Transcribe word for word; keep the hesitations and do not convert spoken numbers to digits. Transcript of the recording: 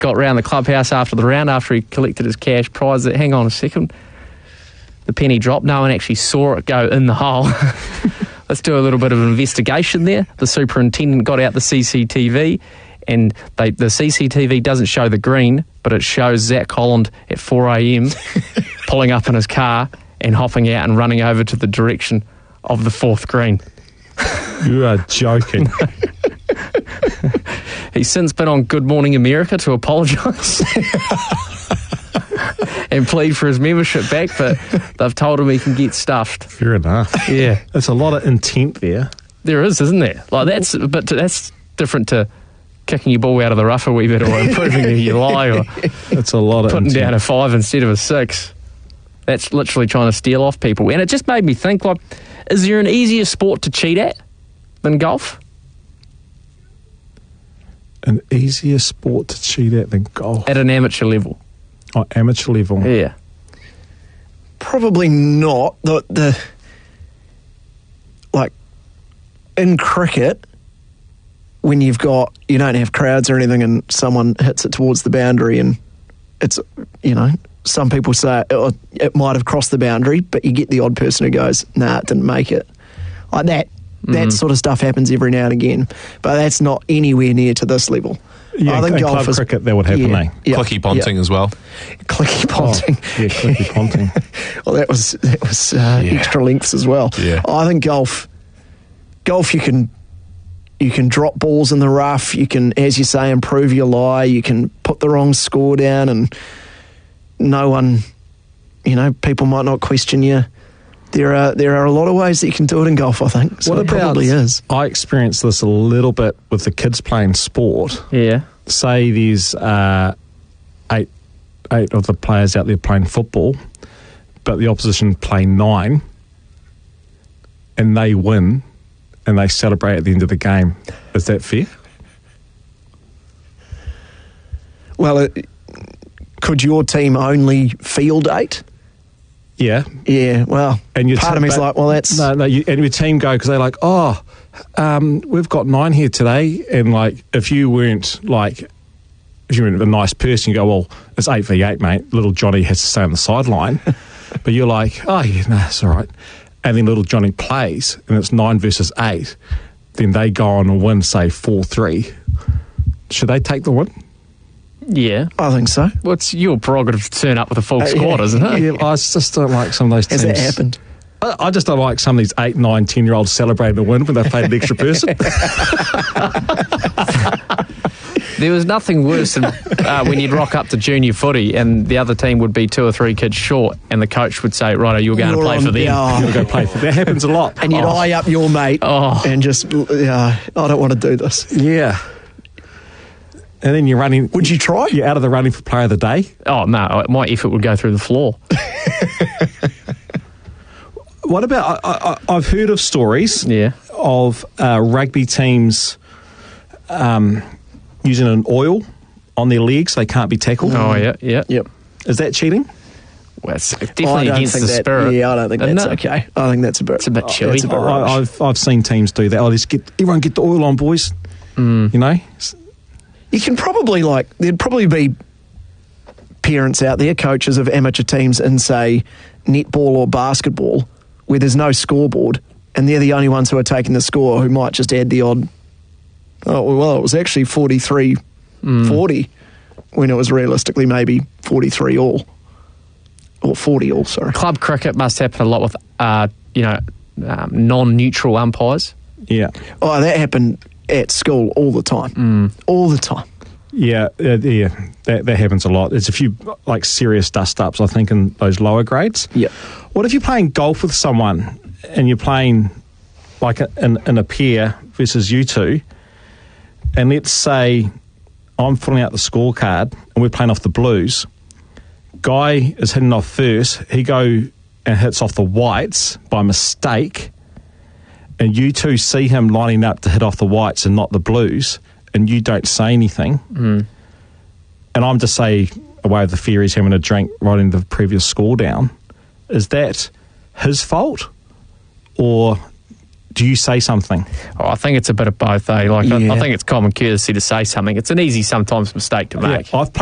got round the clubhouse after the round, after he collected his cash prize, that, hang on a second, the penny dropped. No one actually saw it go in the hole. Let's do a little bit of an investigation there. The superintendent got out the C C T V, and they, the C C T V doesn't show the green, but it shows Zach Holland at four a.m. pulling up in his car and hopping out and running over to the direction of the fourth green. You are joking. He's since been on Good Morning America to apologise and plead for his membership back, but they've told him he can get stuffed. Fair enough. Yeah. There's a lot of intent there. There is, isn't there? Like that's, but that's different to kicking your ball out of the rough a wee bit, or improving your lie, or That's a lot of putting intent. down a five instead of a six. That's literally trying to steal off people. And it just made me think, like, is there an easier sport to cheat at than golf? An easier sport to cheat at than golf. At an amateur level. Oh, amateur level. Yeah. Probably not. The, the like, in cricket, when you've got, you don't have crowds or anything and someone hits it towards the boundary and it's, you know, some people say it, it might have crossed the boundary, but you get the odd person who goes, nah, it didn't make it. Like that. Mm-hmm. That sort of stuff happens every now and again, but that's not anywhere near to this level. Yeah, I think in golf club is, cricket, that would happen, yeah, eh? yeah, Clicky ponting yeah. as well. Clicky ponting. Oh, yeah, clicky ponting. Well, that was that was uh, Yeah. extra lengths as well. Yeah. I think golf, golf, you can you can drop balls in the rough. You can, as you say, improve your lie. You can put the wrong score down, and no one, you know, people might not question you. There are there are a lot of ways that you can do it in golf, I think. So What it about, probably is. I experienced this a little bit with the kids playing sport. Yeah. Say there's uh, eight eight of the players out there playing football, but the opposition play nine, and they win, and they celebrate at the end of the game. Is that fair? Well, it, could your team only field eight? Yeah. Yeah, well, And your part te- of me's but- like, well, that's... no, no. You, and your team go because they're like, oh, um, we've got nine here today, and like, if you weren't like, if you weren't a nice person, you go, well, it's eight v eight, mate. Little Johnny has to stay on the sideline, but you're like, oh yeah, no, it's all right. And then little Johnny plays, and it's nine versus eight. Then they go on and win, say four three. Should they take the win? Yeah. I think so. Well, it's your prerogative to turn up with a full Uh, squad, yeah. isn't it? Yeah, I just don't like some of those Has teams. that happened? I, I just don't like some of these eight, nine, ten year olds celebrating a win when they played an extra person. There was nothing worse than uh, when you'd rock up to junior footy and the other team would be two or three kids short, and the coach would say, "Righto, you're going You're to play on- for them." yeah. You'll go play for that. Happens a lot. And you'd Oh. eye up your mate Oh. and just, yeah, I don't want to do this. Yeah. And then you're running. Would you try? You're out of the running for player of the day. Oh no, my effort would go through the floor. What about, I, I, I've heard of stories Yeah. of uh, rugby teams um, using an oil on their legs so they can't be tackled. Oh yeah, yeah. Yep. Is that cheating? Well, it's I definitely don't against think the that, spirit. Yeah, I don't think isn't that's it? okay. I think that's a bit... It's a bit chilly. That's a bit I, rubbish. I've I've seen teams do that. Oh, let's get everyone get the oil on, boys. Mm. You know, You can probably, like, there'd probably be parents out there, coaches of amateur teams in, say, netball or basketball, where there's no scoreboard, and they're the only ones who are taking the score, who might just add the odd, oh, well, it was actually forty-three forty, when it was realistically maybe forty-three all, or forty all, sorry. Club cricket must happen a lot with, uh, you know, um, non-neutral umpires. yeah, Oh, that happened at school all the time. All the time. yeah, uh, yeah. That that happens a lot. There's a few like serious dust ups, I think, in those lower grades. Yeah. What if you're playing golf with someone and you're playing like a, in, in a pair versus you two, and let's say I'm filling out the scorecard and we're playing off the blues. Guy is hitting off first. He go and hits off the whites by mistake, and you two see him lining up to hit off the whites and not the blues, and you don't say anything. Mm. And I'm just say away with the fear he's having a drink, writing the previous score down. Is that his fault, or do you say something? Oh, I think it's a bit of both, eh? Like, I, Yeah. I think it's common courtesy to say something. It's an easy, sometimes, mistake to make. Yeah, I've